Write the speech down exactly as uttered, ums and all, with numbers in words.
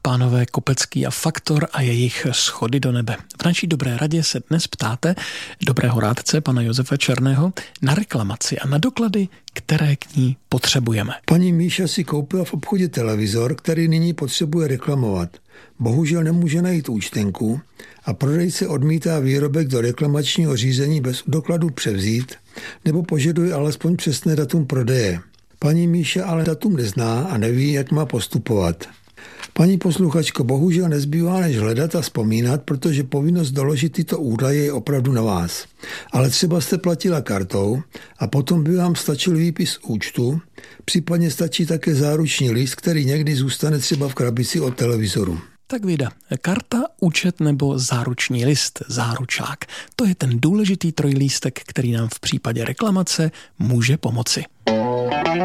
pánové Kopecký a Faktor a jejich schody do nebe. V naší dobré radě se dnes ptáte dobrého rádce pana Josefa Černého na reklamaci a na doklady, které k ní potřebujeme. Paní Míša si koupila v obchodě televizor, který nyní potřebuje reklamovat. Bohužel nemůže najít účtenku a prodejce odmítá výrobek do reklamačního řízení bez dokladu převzít nebo požaduje alespoň přesné datum prodeje. Paní Míša ale datum nezná a neví, jak má postupovat. Paní posluchačko, bohužel nezbývá než hledat a vzpomínat, protože povinnost doložit tyto údaje je opravdu na vás. Ale třeba jste platila kartou a potom by vám stačil výpis účtu, případně stačí také záruční list, který někdy zůstane třeba v krabici od televizoru. Tak vida, karta, účet nebo záruční list, záručák. To je ten důležitý trojlístek, který nám v případě reklamace může pomoci.